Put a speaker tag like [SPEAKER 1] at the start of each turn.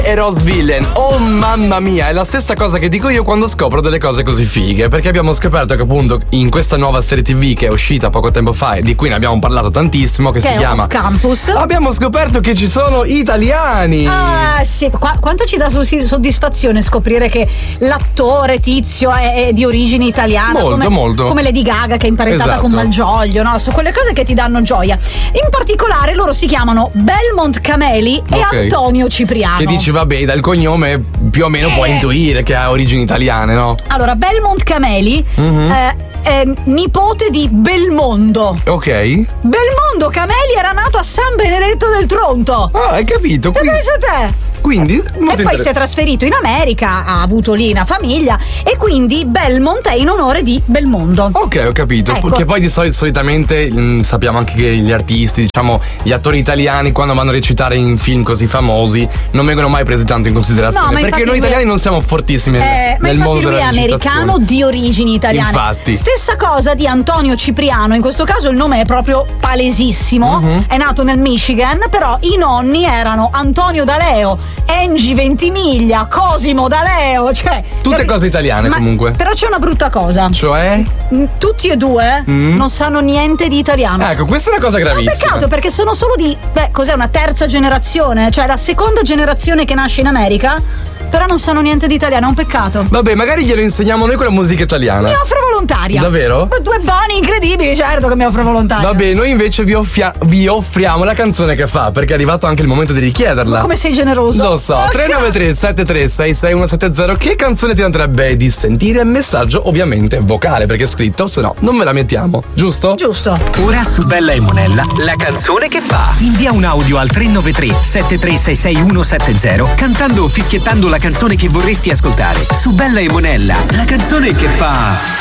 [SPEAKER 1] e Rose Villain. Oh mamma mia, è la stessa cosa che dico io quando scopro delle cose così fighe, perché abbiamo scoperto che appunto in questa nuova serie TV che è uscita poco tempo fa e di cui ne abbiamo parlato tantissimo, che si chiama
[SPEAKER 2] Off Campus,
[SPEAKER 1] abbiamo scoperto che ci sono italiani.
[SPEAKER 2] Ah sì, quanto ci dà soddisfazione scoprire che l'attore tizio è di origini italiane,
[SPEAKER 1] molto
[SPEAKER 2] come Lady Gaga che è imparentata con Malgioglio, no? Su quelle cose che ti danno gioia. In particolare loro si chiamano Belmont Cameli e Antonio Cipriano.
[SPEAKER 1] Che dici, vabbè, dal cognome più o meno puoi intuire che ha origini italiane, no?
[SPEAKER 2] Allora, Belmont Cameli è nipote di Belmondo.
[SPEAKER 1] Ok.
[SPEAKER 2] Belmondo Cameli era nato a San Benedetto del Tronto.
[SPEAKER 1] Ah, hai capito?
[SPEAKER 2] Pensa te.
[SPEAKER 1] Quindi
[SPEAKER 2] e poi si è trasferito in America, ha avuto lì una famiglia e quindi Belmont è in onore di Belmondo.
[SPEAKER 1] Ok, ho capito.
[SPEAKER 2] Ecco.
[SPEAKER 1] Che poi di solitamente sappiamo anche che gli artisti, diciamo gli attori italiani, quando vanno a recitare in film così famosi non vengono mai presi tanto in considerazione,
[SPEAKER 2] no,
[SPEAKER 1] perché noi italiani non siamo fortissimi nel mondo della
[SPEAKER 2] lui è americano di origini italiane.
[SPEAKER 1] Infatti.
[SPEAKER 2] Stessa cosa di Antonio Cipriano, in questo caso il nome è proprio palesissimo, è nato nel Michigan, però i nonni erano Antonio D'Aleo, Angie Ventimiglia, Cosimo D'Aleo, cioè
[SPEAKER 1] tutte cose italiane comunque.
[SPEAKER 2] Però c'è una brutta cosa.
[SPEAKER 1] Cioè?
[SPEAKER 2] Tutti e due non sanno niente di italiano.
[SPEAKER 1] Ecco, questa è una cosa gravissima.
[SPEAKER 2] È un peccato perché sono solo di cos'è, una terza generazione, cioè la seconda generazione che nasce in America, però non sanno niente di italiano, è un peccato.
[SPEAKER 1] Vabbè, magari glielo insegniamo noi con la musica italiana.
[SPEAKER 2] Mi offro volontaria.
[SPEAKER 1] Davvero?
[SPEAKER 2] Due boni incredibili, certo che mi offro volontaria.
[SPEAKER 1] Vabbè, noi invece vi offriamo la canzone che fa, perché è arrivato anche il momento di richiederla.
[SPEAKER 2] Ma come sei generoso?
[SPEAKER 1] Lo so, 393 73 66170. Che canzone ti andrebbe di sentire? Messaggio ovviamente vocale, perché è scritto, se no non ve la mettiamo, giusto?
[SPEAKER 2] Giusto.
[SPEAKER 3] Ora su Bella e Monella, la canzone che fa. Invia un audio al 393 7366170 cantando o fischiettando la canzone che vorresti ascoltare. Su Bella e Monella, la canzone che fa.